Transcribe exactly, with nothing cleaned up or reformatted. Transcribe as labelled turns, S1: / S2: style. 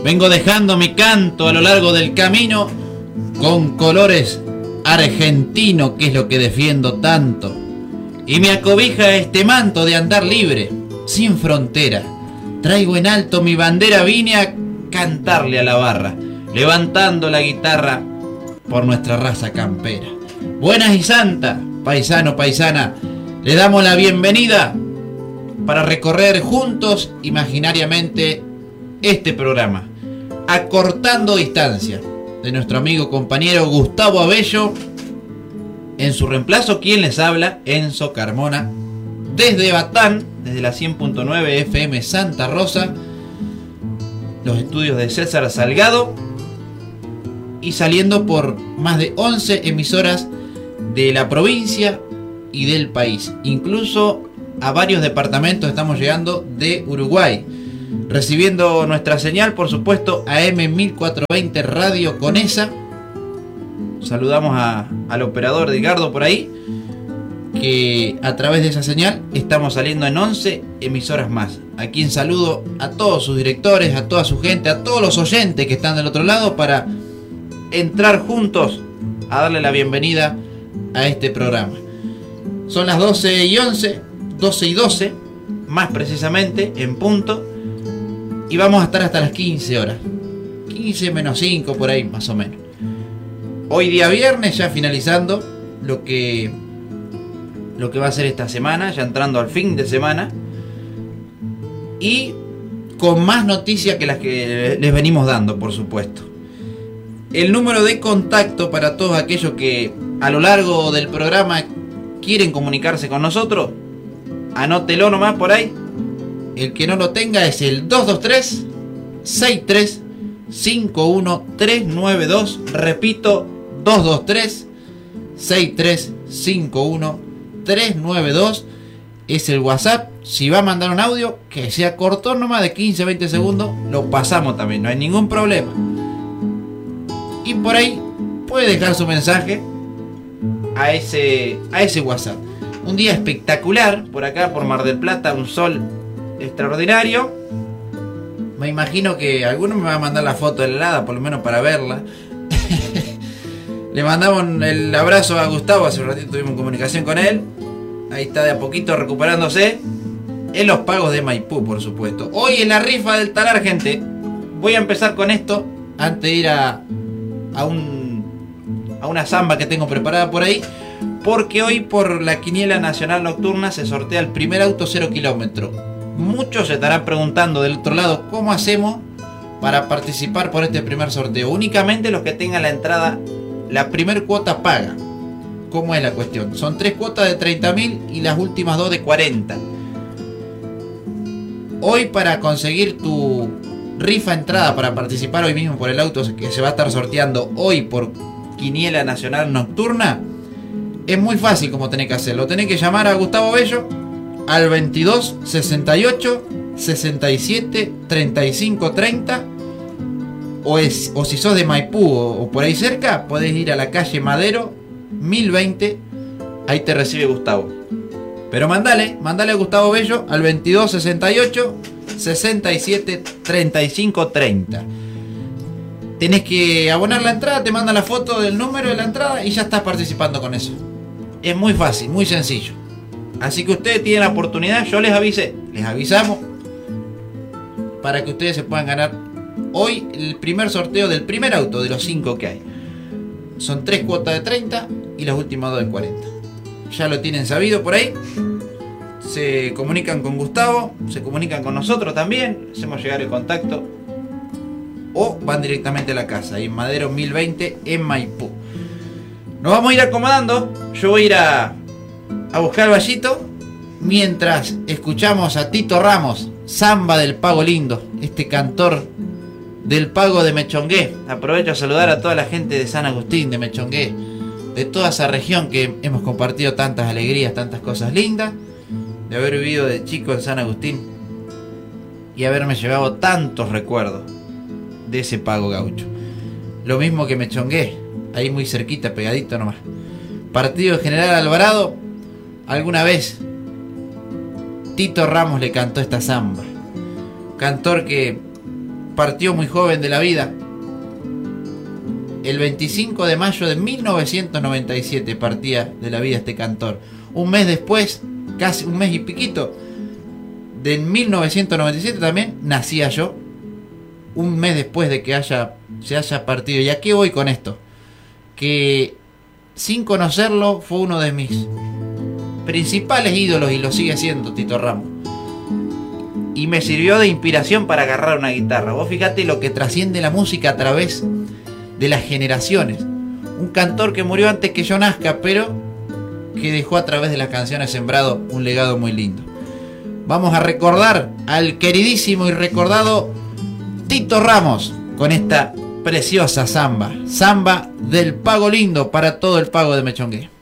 S1: Vengo dejando mi canto a lo largo del camino con colores argentinos, que es lo que defiendo tanto. Y me acobija este manto de andar libre, sin frontera. Traigo en alto mi bandera, vine a cantarle a la barra, levantando la guitarra por nuestra raza campera. Buenas y santas, paisano, paisana, le damos la bienvenida para recorrer juntos imaginariamente este programa, acortando distancia, de nuestro amigo compañero Gustavo Abello. En su reemplazo, quien les habla, Enzo Carmona, desde Batán, desde la cien punto nueve F M Santa Rosa, los estudios de César Salgado, y saliendo por más de once emisoras de la provincia y del país. Incluso a varios departamentos estamos llegando de Uruguay, recibiendo nuestra señal, por supuesto, A M mil cuatrocientos veinte Radio Conesa. Saludamos a, al operador Edgardo por ahí, que a través de esa señal estamos saliendo en once emisoras más. A quien saludo a todos sus directores, a toda su gente, a todos los oyentes que están del otro lado, para entrar juntos a darle la bienvenida a este programa. Son las doce y once, doce y doce, más precisamente, en punto, y vamos a estar hasta las quince horas, quince menos cinco por ahí, más o menos. Hoy día viernes, ya finalizando lo que, lo que va a ser esta semana, ya entrando al fin de semana, y con más noticias que las que les venimos dando, por supuesto. El número de contacto para todos aquellos que a lo largo del programa quieren comunicarse con nosotros, anótelo nomás por ahí. El que no lo tenga es el dos dos tres, seis tres cinco uno, tres nueve dos. Repito, dos dos tres, seis tres cinco uno, tres nueve dos. Es el WhatsApp. Si va a mandar un audio, que sea corto nomás, de quince a veinte segundos, lo pasamos también, no hay ningún problema. Y por ahí puede dejar su mensaje a ese, a ese WhatsApp. Un día espectacular por acá, por Mar del Plata, un sol extraordinario. Me imagino que alguno me va a mandar la foto de la helada, por lo menos para verla. Le mandamos el abrazo a Gustavo, hace un ratito tuvimos comunicación con él. Ahí está de a poquito recuperándose. En los pagos de Maipú, por supuesto. Hoy en la rifa del talar, gente. Voy a empezar con esto antes de ir a, a, un, a una samba que tengo preparada por ahí. Porque hoy por la Quiniela Nacional Nocturna se sortea el primer auto cero kilómetro. Muchos se estarán preguntando del otro lado, ¿cómo hacemos para participar por este primer sorteo? Únicamente los que tengan la entrada, la primer cuota paga. ¿Cómo es la cuestión? Son tres cuotas de treinta mil y las últimas dos de cuarenta. Hoy, para conseguir tu rifa entrada para participar hoy mismo por el auto que se va a estar sorteando hoy por Quiniela Nacional Nocturna, es muy fácil como tenés que hacerlo. Tenés que llamar a Gustavo Bello al veintidós, sesenta y ocho, sesenta y siete, treinta y cinco, treinta. O, es, o si sos de Maipú o, o por ahí cerca, podés ir a la calle Madero mil veinte. Ahí te recibe Gustavo. Pero mandale, mandale a Gustavo Bello al veintidós, sesenta y ocho, sesenta y siete, treinta y cinco, treinta. Tenés que abonar la entrada, te manda la foto del número de la entrada y ya estás participando con eso. Es muy fácil, muy sencillo. Así que ustedes tienen la oportunidad, yo les avisé, les avisamos para que ustedes se puedan ganar hoy el primer sorteo del primer auto de los cinco que hay. Son tres cuotas de treinta y las últimas dos de cuarenta. Ya lo tienen sabido por ahí. Se comunican con Gustavo, se comunican con nosotros también, hacemos llegar el contacto o van directamente a la casa, ahí en Madero mil veinte en Maipú. Nos vamos a ir acomodando. Yo voy a ir a, a buscar el vallito mientras escuchamos a Tito Ramos, Samba del Pago Lindo, este cantor del Pago de Mechongué. Aprovecho a saludar a toda la gente de San Agustín, de Mechongué, de toda esa región que hemos compartido tantas alegrías, tantas cosas lindas, de haber vivido de chico en San Agustín y haberme llevado tantos recuerdos de ese pago gaucho. Lo mismo que Mechongué, ahí muy cerquita, pegadito nomás. Partido de General Alvarado, alguna vez Tito Ramos le cantó esta samba. Cantor que partió muy joven de la vida. El veinticinco de mayo de mil novecientos noventa y siete partía de la vida este cantor. Un mes después, casi un mes y piquito, de mil novecientos noventa y siete también nacía yo. Un mes después de que haya, se haya partido. ¿Y a qué voy con esto? Que sin conocerlo fue uno de mis principales ídolos y lo sigue siendo, Tito Ramos. Y me sirvió de inspiración para agarrar una guitarra. Vos fíjate lo que trasciende la música a través de las generaciones. Un cantor que murió antes que yo nazca, pero que dejó a través de las canciones sembrado un legado muy lindo. Vamos a recordar al queridísimo y recordado Tito Ramos con esta preciosa samba. Samba del Pago Lindo para todo el pago de Mechongué.